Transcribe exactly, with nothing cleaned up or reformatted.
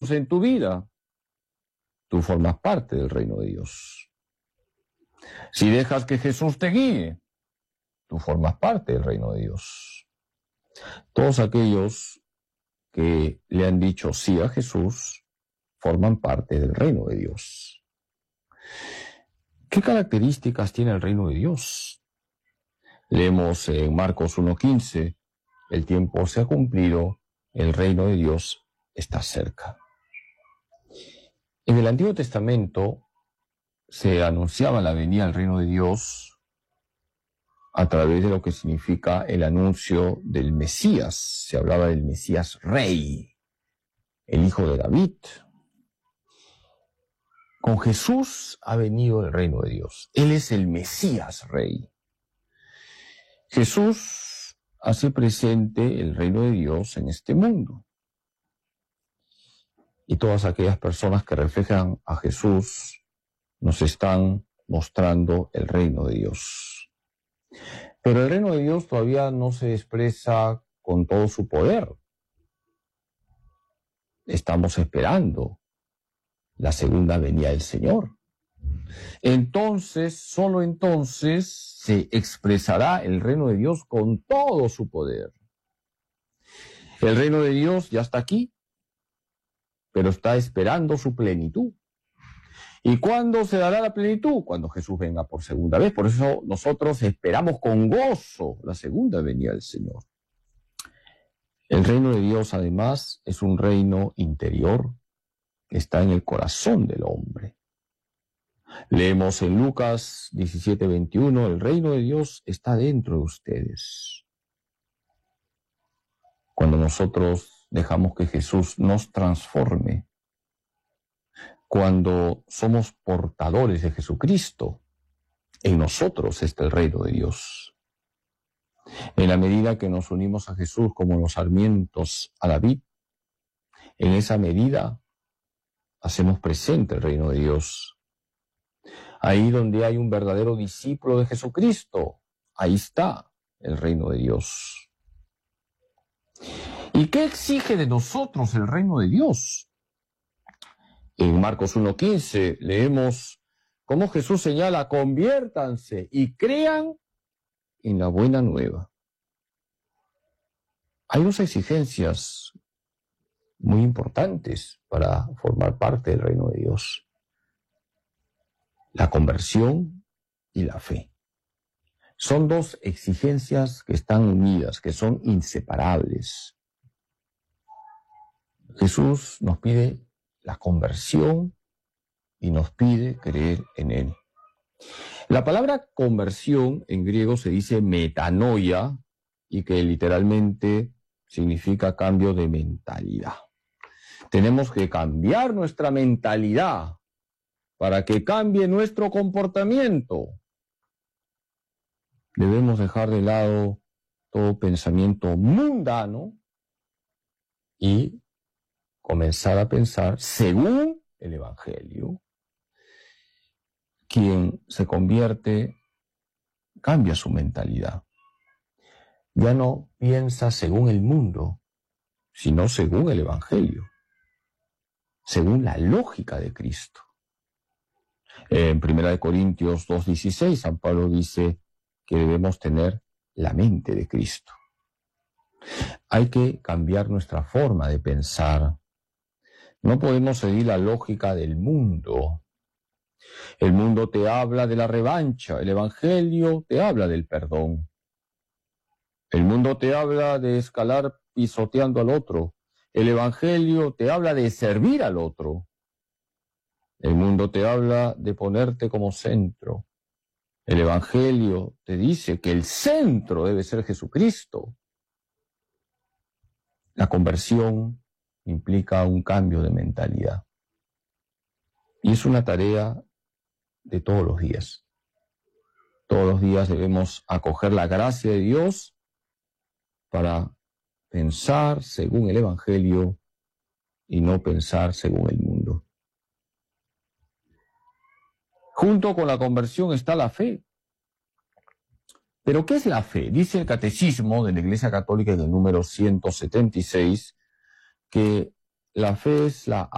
Jesús en tu vida, tú formas parte del reino de Dios. Si dejas que Jesús te guíe, tú formas parte del reino de Dios. Todos aquellos que le han dicho sí a Jesús forman parte del reino de Dios. ¿Qué características tiene el reino de Dios? Leemos en Marcos uno quince, el tiempo se ha cumplido, el reino de Dios está cerca. En el Antiguo Testamento se anunciaba la venida del reino de Dios a través de lo que significa el anuncio del Mesías. Se hablaba del Mesías rey, el hijo de David. Con Jesús ha venido el reino de Dios. Él es el Mesías rey. Jesús hace presente el reino de Dios en este mundo. Y todas aquellas personas que reflejan a Jesús nos están mostrando el reino de Dios. Pero el reino de Dios todavía no se expresa con todo su poder. Estamos esperando la segunda venida del Señor. Entonces, solo entonces se expresará el reino de Dios con todo su poder. El reino de Dios ya está aquí, pero está esperando su plenitud. ¿Y cuándo se dará la plenitud? Cuando Jesús venga por segunda vez. Por eso nosotros esperamos con gozo la segunda venida del Señor. El reino de Dios, además, es un reino interior que está en el corazón del hombre. Leemos en Lucas diecisiete veintiuno, el reino de Dios está dentro de ustedes. Cuando nosotros dejamos que Jesús nos transforme, cuando somos portadores de Jesucristo, en nosotros está el reino de Dios. En la medida que nos unimos a Jesús como los sarmientos a la vid, en esa medida hacemos presente el reino de Dios. Ahí donde hay un verdadero discípulo de Jesucristo, ahí está el reino de Dios. ¿Y qué exige de nosotros el reino de Dios? En Marcos uno quince leemos cómo Jesús señala, conviértanse y crean en la buena nueva. Hay dos exigencias muy importantes para formar parte del reino de Dios: la conversión y la fe. Son dos exigencias que están unidas, que son inseparables. Jesús nos pide la conversión y nos pide creer en Él. La palabra conversión en griego se dice metanoia y que literalmente significa cambio de mentalidad. Tenemos que cambiar nuestra mentalidad para que cambie nuestro comportamiento. Debemos dejar de lado todo pensamiento mundano y comenzar a pensar según el Evangelio. Quien se convierte cambia su mentalidad. Ya no piensa según el mundo, sino según el Evangelio, según la lógica de Cristo. En primera de Corintios dos dieciséis, San Pablo dice que debemos tener la mente de Cristo. Hay que cambiar nuestra forma de pensar. No podemos seguir la lógica del mundo. El mundo te habla de la revancha, el Evangelio te habla del perdón. El mundo te habla de escalar pisoteando al otro. El Evangelio te habla de servir al otro. El mundo te habla de ponerte como centro. El Evangelio te dice que el centro debe ser Jesucristo. La conversión implica un cambio de mentalidad. Y es una tarea de todos los días. Todos los días debemos acoger la gracia de Dios para pensar según el Evangelio y no pensar según el mundo. Junto con la conversión está la fe. ¿Pero qué es la fe? Dice el Catecismo de la Iglesia Católica en el número ciento setenta y seis que la fe es la